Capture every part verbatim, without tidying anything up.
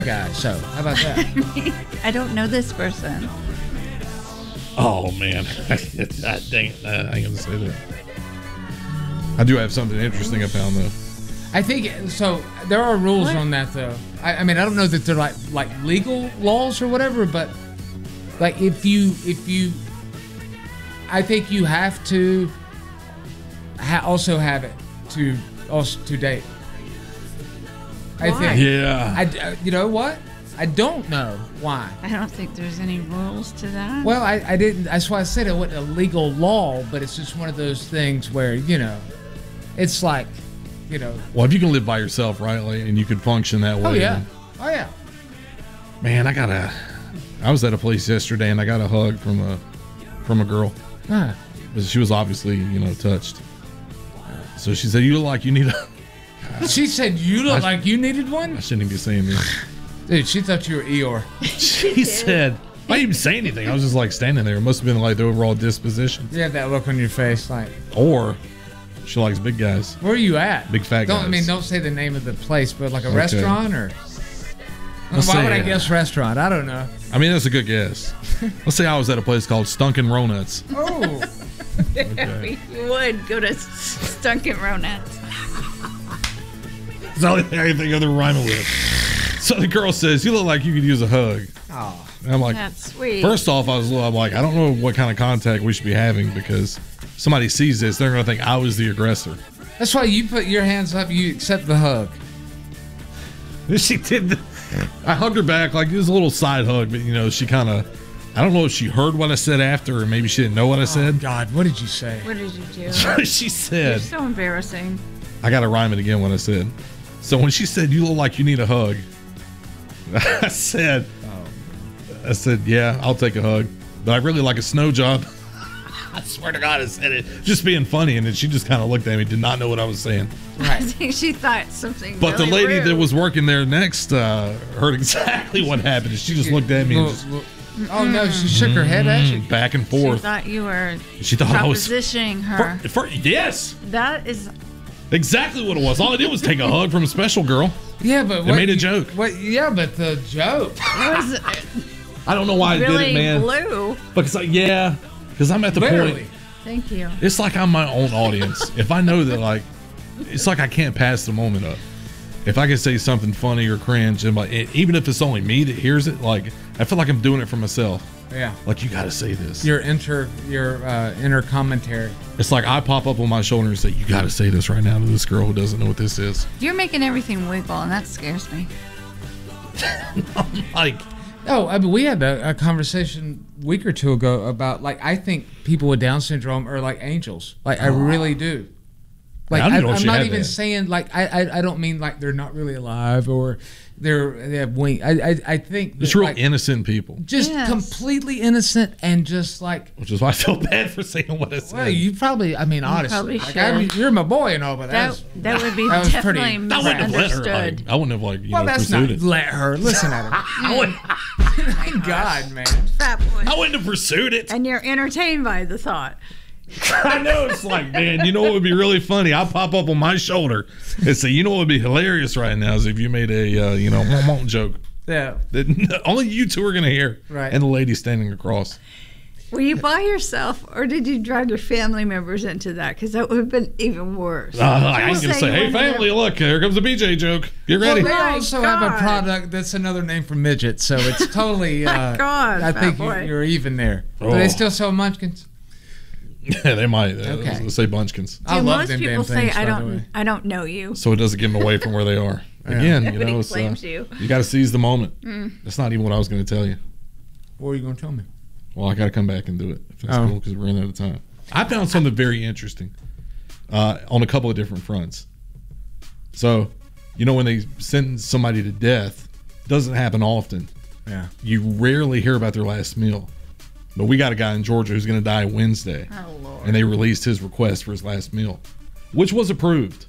guy. So how about that? I, mean, I don't know this person. Oh man, dang it! I ain't gonna say that. I do have something interesting I found though. I think so. There are rules What? on that though. I, I mean, I don't know that they're like like legal laws or whatever, but like if you if you, I think you have to ha- also have it to also to date. I Why? think. Yeah. I uh, you know what? I don't know why. I don't think there's any rules to that. Well, I, I didn't. That's why I said it wasn't a legal law, but it's just one of those things where you know, it's like, you know. Well, if you can live by yourself, right, like, and you could function that way. Oh yeah. then- Oh yeah. Man, I got a. I was at a place yesterday and I got a hug from a from a girl. Huh. But she was obviously, you know, touched. So she said, "You look like you need a." She said you look like you needed I one. shouldn't even be saying this. Dude, she thought you were Eeyore. She said, I didn't even say anything. I was just like standing there. It must have been like the overall disposition. You had that look on your face, like, Or she likes big guys. where are you at? Big fat Don't I guys. mean don't say the name of the place, but like a Okay. restaurant or. Let's Why say, would I uh, guess restaurant? I don't know. I mean, that's a good guess. Let's say I was at a place called Stunkin' Ronuts. Oh. Okay. You would go to Stunkin' Ronuts. It's the only thing I can think of they're rhyming with. So the girl says, "You look like you could use a hug." Oh. And I'm like, That's sweet. first off, I was a little, I'm like, I don't know what kind of contact we should be having because somebody sees this, they're gonna think I was the aggressor. That's why you put your hands up. You accept the hug. She did. The, I hugged her back like it was a little side hug, but you know, she kind of. I don't know if she heard what I said after, or maybe she didn't know what I Oh said. God, what did you say? What did you do? She You're said, so embarrassing. I gotta rhyme it again when I said. So when she said, "You look like you need a hug," I said, I said, "Yeah, I'll take a hug, but I really like a snow job." I swear to God, I said it just being funny, and then she just kind of looked at me, did not know what I was saying. I Right. think she thought something. But really the lady rude. that was working there next uh, heard exactly what happened. And she just looked at me and just Oh no, she shook her head at you. mm, back and She forth. thought you were She thought I was. propositioning her. For, for, yes, That is exactly what it was. All I did was take a hug from a special girl. Yeah, but They what made a you- joke. What? Yeah, but the joke. was I don't know why I really did it, man. blue. Because I, yeah, because I'm at the Literally. point. Thank you. It's like I'm my own audience. If I know that, like, it's like I can't pass the moment up. If I can say something funny or cringe, and like, it, even if it's only me that hears it, like, I feel like I'm doing it for myself. Yeah. Like, you got to say this. Your inter your uh, inner commentary. It's like I pop up on my shoulder and say, "You got to say this right now to this girl who doesn't know what this is." You're making everything wiggle, and that scares me. Like, Oh, I mean, we had a, a conversation a week or two ago about like I think people with Down syndrome are like angels. Like I really do. Like I didn't I, know I'm she not had even that. saying like I, I I don't mean like they're not really alive or they're they have wings. I I, I think it's that, real like, innocent people, just Yes. completely innocent and just like. which is why I feel bad for saying what I said. Well, you probably. I mean, honestly, probably like, should. I mean, you're my boy and all, but That that's that would be that was pretty- definitely I wouldn't have let her. misunderstood. Like, I wouldn't have like you well, know that's not pursued it. let her listen at her. I wouldn't, Thank God, man. Fat boy. I wouldn't have pursued it. And you're entertained by the thought. I know it's like, man, you know what would be really funny? I'll pop up on my shoulder and say, you know what would be hilarious right now is if you made a uh, you know mom mom joke Yeah. that only you two are gonna hear, Right. and the lady standing across. Were you by yourself, or did you drag your family members into that? Because that would have been even worse. Uh, I ain't gonna Say say, you hey wanted family, to- look, here comes a B J joke. Get Well, ready. they my also have a God. product that's another name for midget, so it's totally. My Uh, God, I fat think you, boy. you're even there. Do Oh. they still sell Munchkins? Yeah, they might. Uh, Okay. Let's say Bunchkins. I Do love most them people damn say things, I by the don't way. I don't know you. So it doesn't get them away from where they are. Again, you Nobody know, it's, uh, claims you. you got to seize the moment. That's not even what I was going to tell you. What are you going to tell me? Well, I got to come back and do it if that's Oh. cool because we're running out of time. I found something very interesting uh, on a couple of different fronts. So, you know, when they sentence somebody to death, doesn't happen often. Yeah. You rarely hear about their last meal. But we got a guy in Georgia who's going to die Wednesday. Oh Lord. And they released his request for his last meal, which was approved.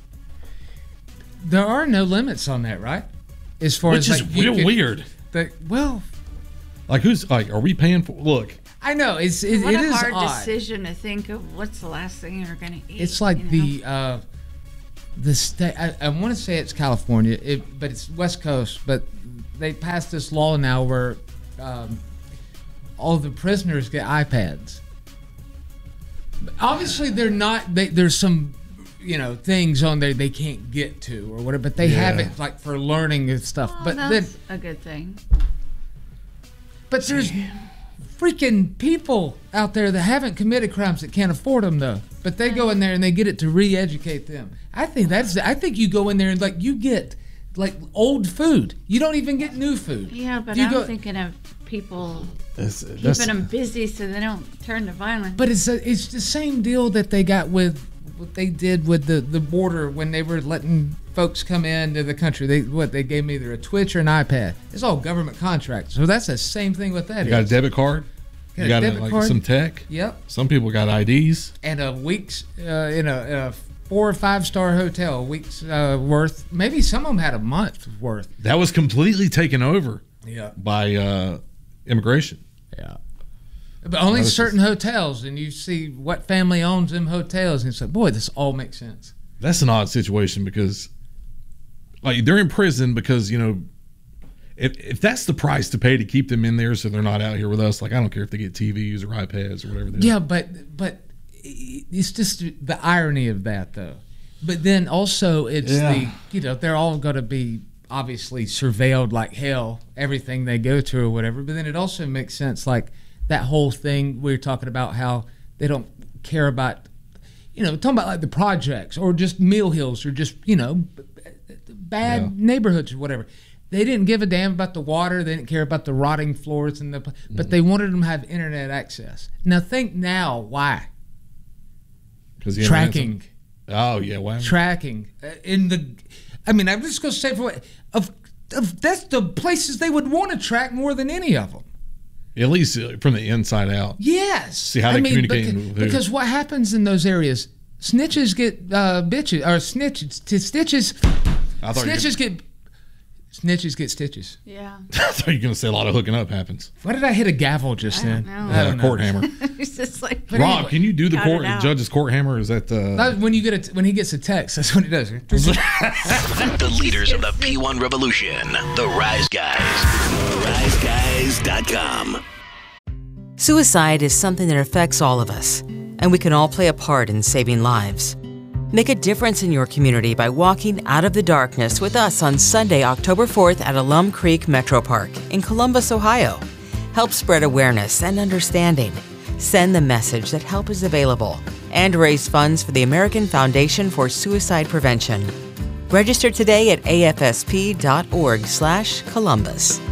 There are no limits on that, right? As far Which as is like, you real could- weird. The, well, Like, who's like, are we paying for? Look, I know it's it, What it a is hard odd. decision to think of what's the last thing you're going to eat. It's like you know? the uh, the state. I, I want to say it's California, it, but it's West Coast. But they passed this law now where um, all the prisoners get iPads. Obviously, they're not. They, there's some, you know, things on there they can't get to or whatever, but they Yeah. have it like for learning and stuff. Oh, but then, that's a good thing. but there's freaking people out there that haven't committed crimes that can't afford them though. But they go in there and they get it to re-educate them. I think that's. I think you go in there and like you get like old food. You don't even get new food. Yeah, but You I'm go- thinking of people That's, keeping that's, them busy so they don't turn to violence. But it's a, it's the same deal that they got with what they did with the, the border when they were letting folks come into the country. They what they gave me either a Twitch or an iPad. It's all government contracts. So that's the same thing with that. you got a is. debit card. Got You a got debit like card? some tech. Yep. Some people got I Ds. And a week's uh, in, a, in a four or five star hotel, a week's uh, worth. Maybe some of them had a month's worth. That was completely taken over Yeah. by uh, immigration. Yeah. But only That was certain hotels, and you see what family owns them hotels, and it's like, boy, this all makes sense. That's an odd situation because, like, they're in prison because, you know, if if that's the price to pay to keep them in there so they're not out here with us, like, I don't care if they get T Vs or iPads or whatever. They Yeah, but but it's just the irony of that, though. But then also it's Yeah. the, you know, they're all going to be obviously surveilled like hell, everything they go to or whatever. But then it also makes sense, like that whole thing we were talking about, how they don't care about, you know, talking about like the projects or just Mill Hills or just, you know, b- b- bad Yeah. neighborhoods or whatever. They didn't give a damn about the water. They didn't care about the rotting floors and the, but Mm-hmm. they wanted them to have internet access. Now think now why? 'Cause the internet's- Tracking, Oh yeah, wow. tracking uh, in the. I mean, I'm just gonna say for what of, of that's the places they would want to track more than any of them. At least uh, from the inside out. Yes. See how I they mean, communicate Because, with who. because what happens in those areas? Snitches get uh, bitches or snitches. T- stitches. I thought, you Snitches get. Snitches get stitches. Yeah. I thought you were going to say a lot of hooking up happens. Why did I hit a gavel just I then? don't know. I Uh, don't know. court hammer. It's just like, But Rob, anyway, can you do the cut court it out. judge's court hammer? Is that the That- when you get a when he gets a text, that's what he does. The leaders of the P one revolution, the Rise Guys. rise guys dot com. Suicide is something that affects all of us, and we can all play a part in saving lives. Make a difference in your community by walking out of the darkness with us on Sunday, October fourth at Alum Creek Metro Park in Columbus, Ohio. Help spread awareness and understanding. Send the message that help is available and raise funds for the American Foundation for Suicide Prevention. Register today at A F S P dot org slash Columbus.